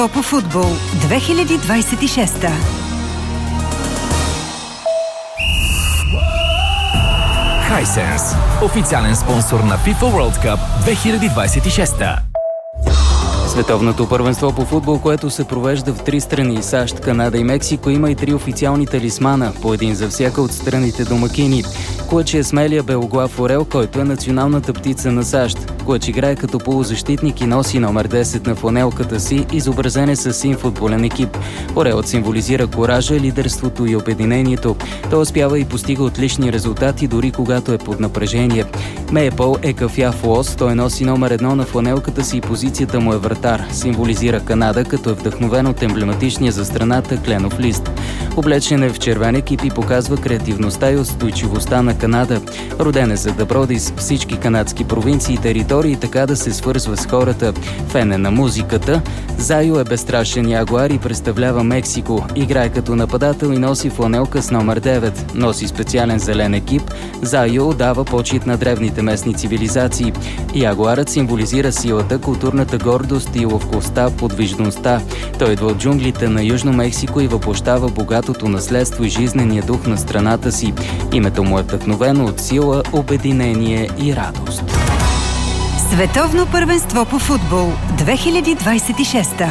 По футбол 2026. Hisense, официален спонсор на FIFA World Cup 2026. Световното първенство по футбол, което се провежда в 3 страни – САЩ, Канада и Мексико, има и 3 официални талисмана, по един за всяка от страните домакини. Клъч е смелия белоглав орел, който е националната птица на САЩ. Клъч играе като полузащитник и носи номер 10 на фланелката си, изобразен е със син футболен екип. Орелът символизира коража, лидерството и обединението. Той успява и постига отлични резултати, дори когато е под напрежение. Мейпъл е кафяв лос, той носи номер 1 на фланелката си и позицията му е вратар. Символизира Канада, като е вдъхновен от емблематичния за страната кленов лист. Облечен е в червен екип и показва креативността и устойчивостта на Канада. Роден е за да броди с всички канадски провинции и територии, така да се свързва с хората. Фен е на музиката. Зайо е безстрашен ягуар и представлява Мексико. Играе като нападател и носи фланелка с номер 9. Носи специален зелен екип. Зайо отдава почит на древните местни цивилизации. Ягуарът символизира силата, културната гордост и ловкостта, подвижността. Той идва от джунглите на Южно Мексико и въплощава богатото наследство и жизнения дух на страната си. Името му е вдъхновено от сила, обединение и радост. Световно първенство по футбол 2026.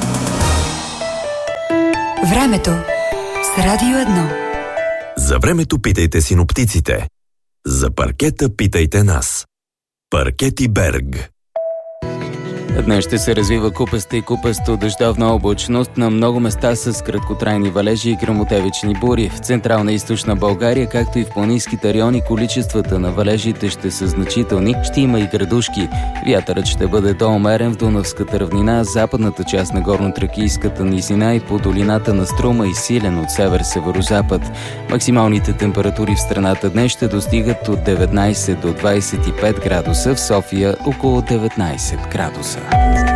Времето с Радио 1. За времето питайте синоптиците. За паркета питайте нас. Паркети Берг. Днес ще се развива купеста и купесто дъждовна облачност на много места с краткотрайни валежи и гръмотевични бури. В централна и източна България, както и в планинските райони, количествата на валежите ще са значителни, ще има и градушки. Вятърът ще бъде доумерен в Дунавската равнина, западната част на горно-тракийската низина и по долината на Струма и силен от север-северозапад. Максималните температури в страната днес ще достигат от 19 до 25 градуса, в София около 19 градуса.